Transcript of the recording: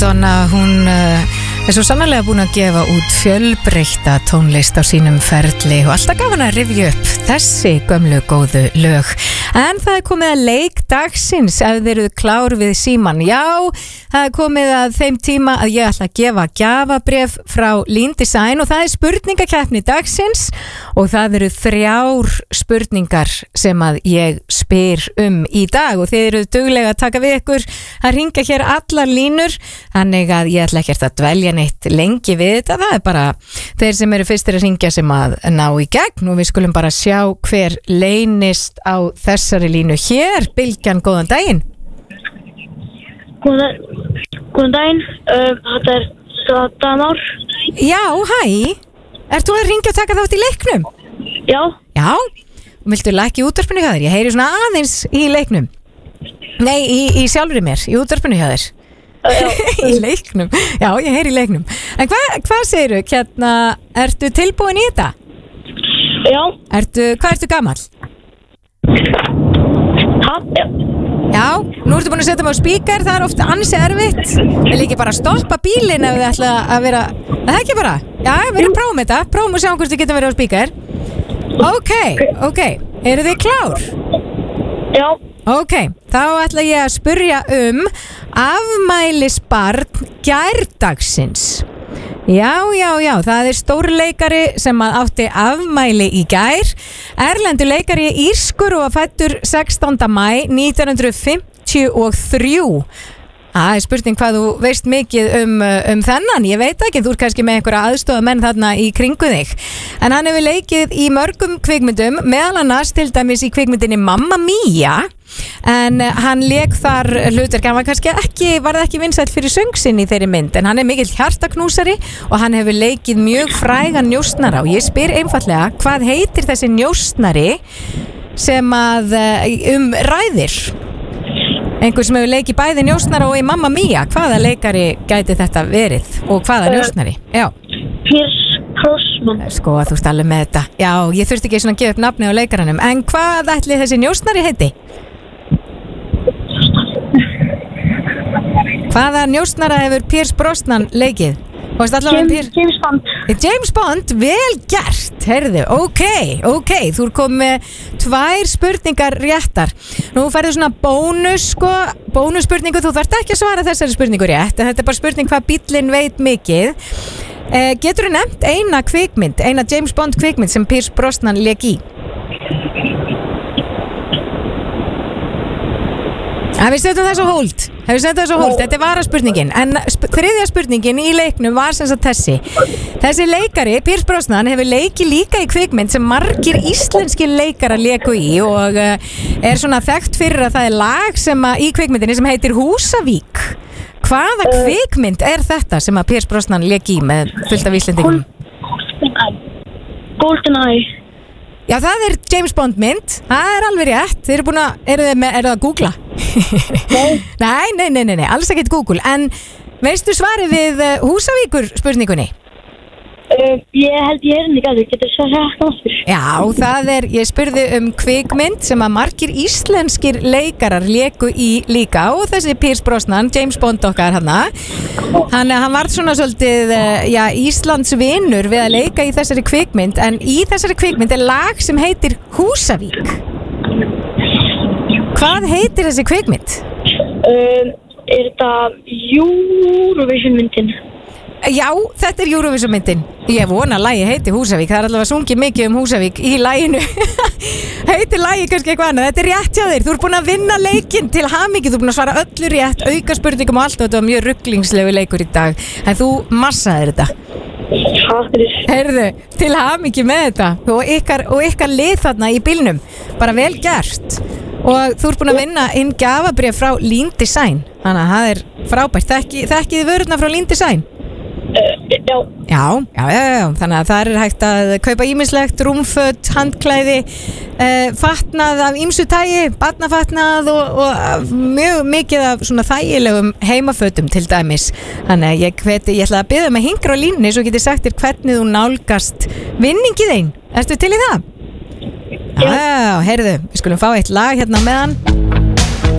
Madonna, hún er svo sannarlega búin að gefa út fjölbreytta tónlist á sínum ferli og alltaf gaf hann að rifja upp þessi gömlu góðu lög. En það er komið að leik dagsins ef þeir eru klár við síman. Já, það er komið að þeim tíma að ég ætla að gefa gjafabréf frá Lean Design og það er spurningakeppni dagsins og það eru 3 spurningar sem að ég spyr í dag og þið eru duglega að taka við ykkur að ringa hér allar línur, þannig að ég ætla ekkert að dvelja neitt lengi við þetta. Það er bara þeir sem eru fyrstir að ringja sem að ná í gegn og við skulum bara sjá hver leynist á þessari línu hér. Bylgjan, góðan daginn. Góðan daginn, þetta er Damár. Já, hæ. Ert þú að ringja og taka þátt í leiknum? Já. Já, viltu lækka í útvarpinu hjá þér? Ég heyri svona aðeins í leiknum. Nei, í sjálfri mér, í útvarpinu hjá þér. Í leiknum, já, ég heyri í leiknum. En hvað segirðu, hérna, ertu tilbúin í þetta? Já. Hvað ertu gamall? Já, nú ertu búin að setja mig á spíkar, það er ofta ansi erfitt. Vil ekki bara stoppa bílinn ef þið ætla að vera, það er ekki bara. Já, við erum prófum þetta, prófum og sjáum hvort þið getum verið á spíkar. Ok, eru þið klár? Já. Ok, þá ætla ég að spyrja afmælisbarn gærdagsins. Já, það er stórleikari sem að átti afmæli í gær. Erlendur leikari írskur og fæddur 16. maí 1953. Það er spurning hvað þú veist mikið þennan. Ég veit ekki, þú er kannski með einhverja aðstofamenn þarna í kringu þig. En hann hefur leikið í mörgum kvikmyndum, meðal annars til dæmis í kvikmyndinni Mamma Mia. En hann lék þar hlutverk, hann var ekki vinsæll fyrir söng sinn í þeirri mynd, en hann er mikill hjartaknúsari og hann hefur leikið mjög frægan njósnara og ég spyr einfallega, hvað heitir þessi njósnari sem að ræðir? Einhver sem hefur leikið bæði njósnara og í Mamma Mia, hvaða leikari gæti þetta verið og hvaða njósnari? Já. Pierce Brosnan. Sko, þú ert alveg með þetta. Já, ég þurfti ekki svona að gefa upp nafni á leikaranum, en hvað ætli þessi njósnari heiti? Hvaða njósnara hefur Pierce Brosnan leikið? James Bond. James Bond, vel gert, heyrðu, ok, þú er komið 2 spurningar réttar. Nú færðu svona bónusspurningu, þú þarft ekki að svara þessari spurningu rétt, en þetta er bara spurning hvað bíllinn veit mikið. Geturðu nefnt eina James Bond kvikmynd sem Pierce Brosnan leik í? Við setjum þessu hold. Þetta er varaspurningin. En þriðja spurningin í leiknum var sem sagt þessi leikari, Pierce Brosnan, hefur leikið líka í kvikmynd sem margir íslenskir leikarar leku í og er svona þekkt fyrir að það er lag í kvikmyndinni sem heitir Húsavík. Hvaða kvikmynd er þetta sem að Pierce Brosnan leik í með fullt af íslendingum? GoldenEye. Já, það er James Bond mynd. Það er alveg rétt. Þið eru það að googla? Nei, alls ekkert Google. En veistu svarið við Húsavíkur spurningunni? Ég held ég ekki að þú getur svarað aftur. Já, ég spurði kvikmynd sem að margir íslenskir leikarar leku í líka og þessi Pierce Brosnan, James Bond okkar hann var svona svolítið Íslands vinur við að leika í þessari kvikmynd, en í þessari kvikmynd er lag sem heitir Húsavík. Hvað heitir þessi kvikmynd? Er þetta Eurovision myndin? Já, þetta er Eurovision myndin. Ég vona að lagi heiti Húsavík. Það er allavega sungið mikið Húsavík í laginu. Heitir lagi kannski eitthvað annað. Þetta er rétt hjá þér. Þú ert búin að vinna leikinn til hamingju. Þú ert búin að svara öllu rétt, auka spurningum og allt og þetta var mjög rugglingslegu leikur í dag. En þú massaðir þetta. Heyrðu, til hamingju með þetta og ykkar lið þarna í bílnum. Bara vel gert. Og þú ert búin að vinna inn gjafabréf frá Lean Design. Þannig að það er frábært. Þekkið þið vörurnar frá Lean Design? Já, þannig að það er hægt að kaupa ýmislegt, rúmföt, handklæði, fatnað af ýmsu tagi, barnafatnað og mjög mikið af svona þægilegum heimafötum til dæmis. Þannig að ég ætla að biðja með hingra á línni svo getið sagt þér hvernig þú nálgast vinningið þín. Ertu til í það? Já, heyrðu, við skulum fá eitt lag hérna meðan.